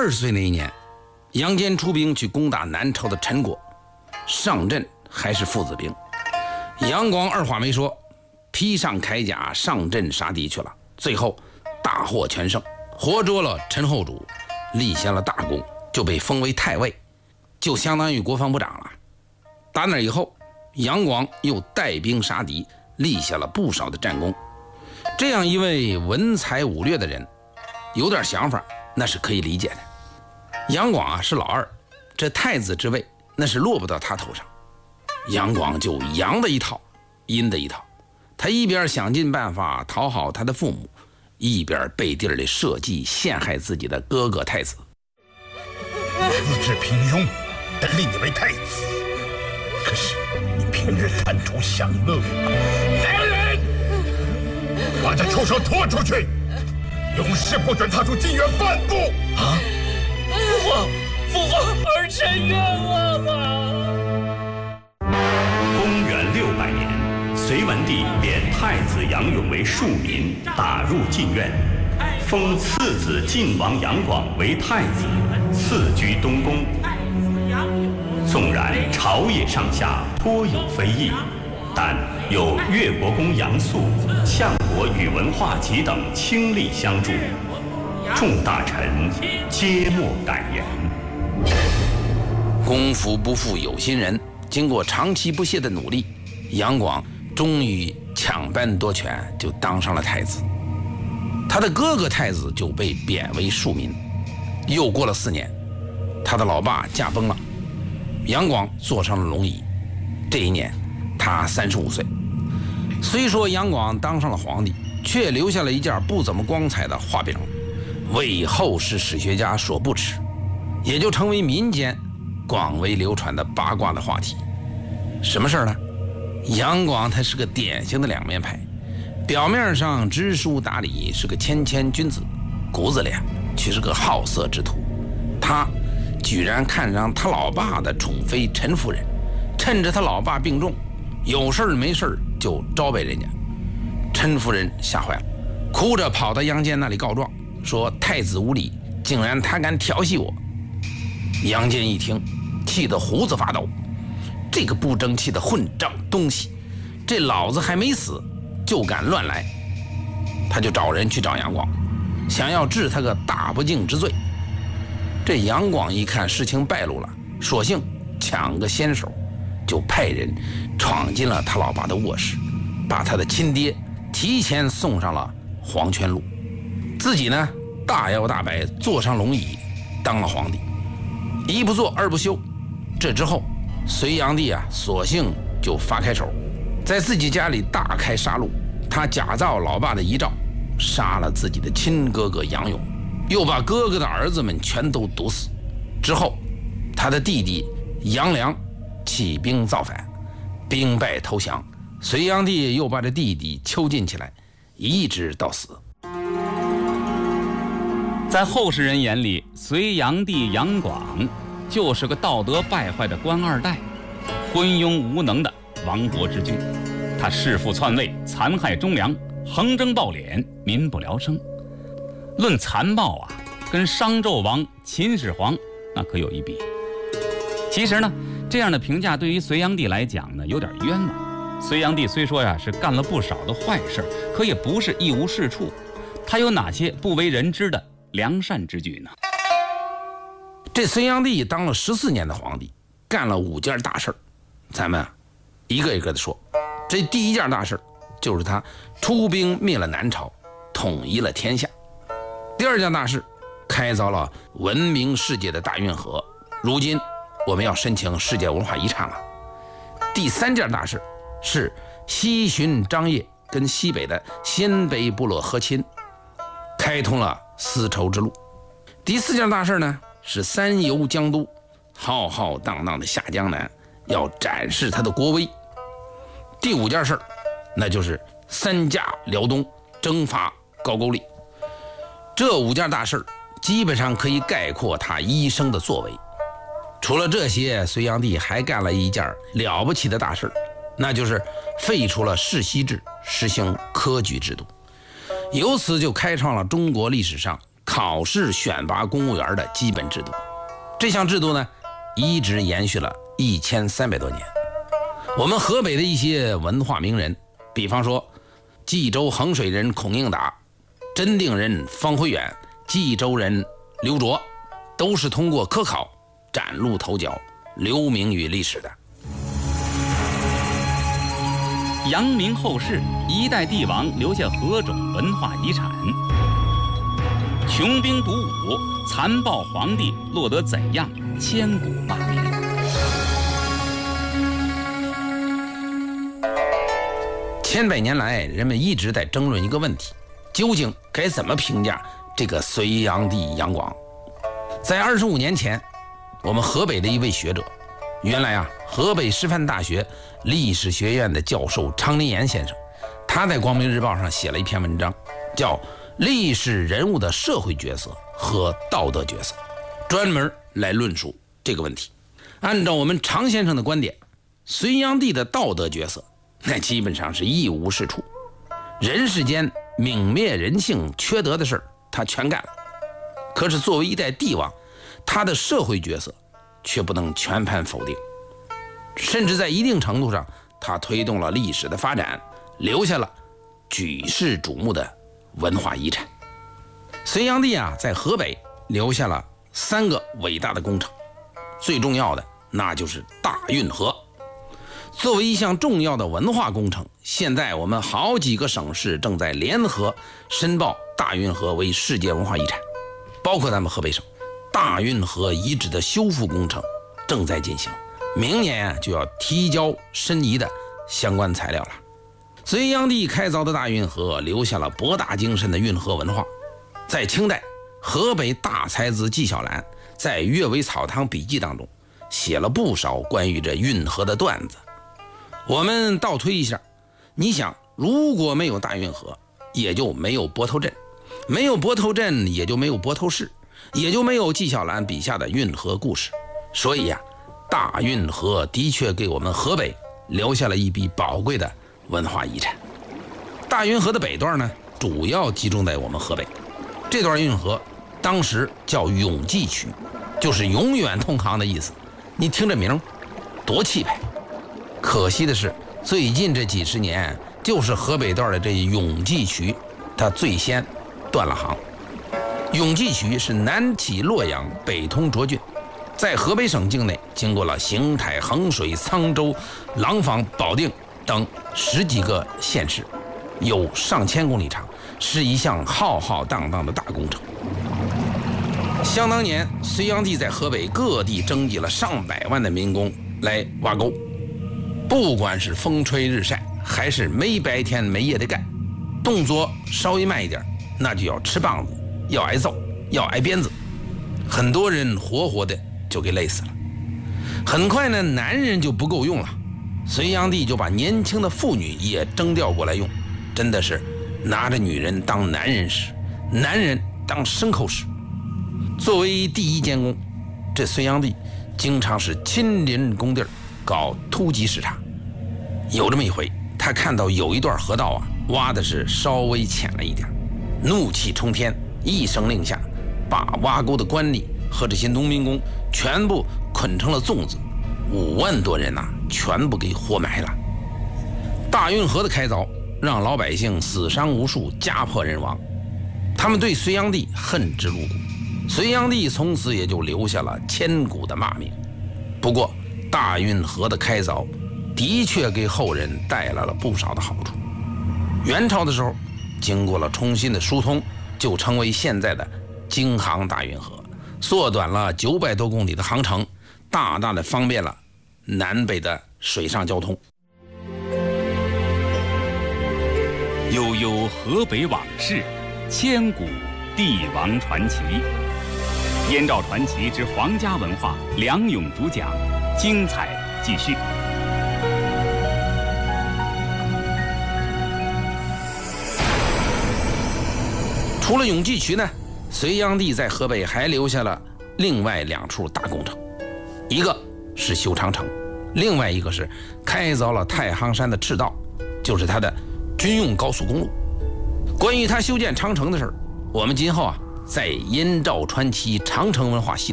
20岁那一年，杨坚出兵去攻打南朝的陈国，上阵还是父子兵。杨广二话没说，披上铠甲上阵杀敌去了，最后大获全胜，活捉了陈后主，立下了大功，就被封为太尉，就相当于国防部长了。打那以后，杨广又带兵杀敌，立下了不少的战功。这样一位文才武略的人，有点想法那是可以理解的。杨广是老二，这太子之位那是落不到他头上。杨广就阳的一套，阴的一套。他一边想尽办法讨好他的父母，一边背地里设计陷害自己的哥哥太子。 资质平庸，但立你为太子。可是你平日贪图享乐，来人，把这畜生拖出去，永世不准踏出禁院半步！啊！ 父皇，儿臣冤枉啊！ 公元600年，隋文帝贬太子杨勇为庶民，打入禁院，封次子晋王杨广为太子，赐居东宫。纵然朝野上下颇有非议，但有越国公杨素、相国宇文化及等倾力相助，众大臣皆莫敢言。 功夫不负有心人，经过长期不懈的努力，杨广终于抢班夺权，就当上了太子。他的哥哥太子就被贬为庶民。又过了4年，他的老爸驾崩了，杨广坐上了龙椅。这一年他35岁。虽说杨广当上了皇帝，却留下了一件不怎么光彩的画饼，为后世史学家所不齿，也就成为民间广为流传的八卦的话题。什么事儿呢？杨广他是个典型的两面派，表面上知书达理，是个谦谦君子，骨子里却是个好色之徒。他居然看上他老爸的宠妃陈夫人，趁着他老爸病重，有事儿没事儿就招呗人家。陈夫人吓坏了，哭着跑到杨坚那里告状，说太子无礼，竟然他敢调戏我。杨坚一听，气得胡子发抖，这个不争气的混账东西，这老子还没死就敢乱来。他就找人去找杨广，想要治他个大不敬之罪。这杨广一看事情败露了，索性抢个先手，就派人闯进了他老爸的卧室，把他的亲爹提前送上了黄泉路，自己呢大摇大摆坐上龙椅当了皇帝。一不做二不休，这之后隋炀帝索性就发开手，在自己家里大开杀戮。他假造老爸的遗诏，杀了自己的亲哥哥杨勇，又把哥哥的儿子们全都毒死。之后他的弟弟杨良起兵造反，兵败投降，隋炀帝又把这弟弟囚禁起来，一直到死。 在后世人眼里，隋炀帝杨广就是个道德败坏的官二代，昏庸无能的亡国之君。他弑父篡位，残害忠良，横征暴敛，民不聊生。论残暴跟商纣王、秦始皇那可有一比。其实呢，这样的评价对于隋炀帝来讲呢，有点冤枉。隋炀帝虽说是干了不少的坏事，可也不是一无是处。他有哪些不为人知的良善之举呢？ 这隋炀帝当了14年的皇帝，干了5件大事，咱们一个一个的说。这第一件大事就是他出兵灭了南朝，统一了天下。第二件大事，开凿了闻名世界的大运河，如今我们要申请世界文化遗产了。第三件大事是西巡张掖跟西北的鲜卑部落和亲，开通了丝绸之路。第4件大事呢，是三游江都，浩浩荡荡的下江南，要展示他的国威。第5件事，那就是3驾辽东，征伐高句丽。这5件大事基本上可以概括他一生的作为。除了这些，隋炀帝还干了一件了不起的大事，那就是废除了世袭制，实行科举制度，由此就开创了中国历史上考试选拔公务员的基本制度。这项制度呢，一直延续了1300多年。我们河北的一些文化名人，比方说冀州衡水人孔应达、真定人方辉远、冀州人刘卓，都是通过科考崭露头角，留名于历史的。 扬名后世，一代帝王留下何种文化遗产？穷兵黩武，残暴皇帝落得怎样千古骂名？ 千百年来，人们一直在争论一个问题：究竟该怎么评价这个隋炀帝杨广？在25年前，我们河北的一位学者，原来河北师范大学历史学院的教授常林岩先生，他在《光明日报》上写了一篇文章，叫《历史人物的社会角色和道德角色》，专门来论述这个问题。按照我们常先生的观点，隋炀帝的道德角色那基本上是一无是处，人世间泯灭人性缺德的事他全干了。可是作为一代帝王，他的社会角色却不能全盘否定，甚至在一定程度上，他推动了历史的发展，留下了举世瞩目的文化遗产。隋炀帝在河北留下了3个伟大的工程，最重要的那就是大运河。作为一项重要的文化工程，现在我们好几个省市正在联合申报大运河为世界文化遗产，包括咱们河北省。大运河遗址的修复工程正在进行，明年就要提交申遗的相关材料了。隋炀帝开凿的大运河留下了博大精深的运河文化。在清代，河北大才子纪晓岚在《阅微草堂笔记》当中写了不少关于这运河的段子。我们倒推一下，你想，如果没有大运河，也就没有泊头镇，没有泊头镇，也就没有泊头市，也就没有纪晓岚笔下的运河故事。所以大运河的确给我们河北留下了一笔宝贵的文化遗产。大运河的北段呢，主要集中在我们河北。这段运河当时叫永济渠，就是永远通航的意思。你听这名多气派。可惜的是，最近这几十年，就是河北段的这永济渠，它最先断了航。永济渠是南起洛阳，北通涿郡，在河北省境内经过了邢台、衡水、沧州、廊坊、保定等10几个县市，有上千公里长，是一项浩浩荡荡的大工程。想当年，隋炀帝在河北各地征集了上百万的民工来挖沟，不管是风吹日晒，还是没白天没夜的干，动作稍微慢一点，那就要吃棒子，要挨揍，要挨鞭子，很多人活活的就给累死了。很快呢，男人就不够用了，隋炀帝就把年轻的妇女也征调过来用，真的是拿着女人当男人使，男人当牲口使。作为第一监工，这隋炀帝经常是亲临工地搞突击视察。有这么一回，他看到有一段河道挖的是稍微浅了一点，怒气冲天，一声令下，把挖沟的官吏和这些农民工全部捆成了粽子，5万多人全部给活埋了。大运河的开凿让老百姓死伤无数，家破人亡，他们对隋炀帝恨之入骨。隋炀帝从此也就留下了千古的骂名。不过大运河的开凿的确给后人带来了不少的好处。元朝的时候，经过了重新的疏通，就成为现在的京杭大运河，缩短了900多公里的航程，大大的方便了南北的水上交通。 悠悠河北往事，千古帝王传奇。燕赵传奇之皇家文化，梁勇主讲，精彩继续。除了永济渠呢，隋炀帝在河北还留下了另外2处大工程，一个是修长城，另外一个是开凿了太行山的赤道，就是他的军用高速公路。关于他修建长城的事儿，我们今后在燕赵传奇长城文化系列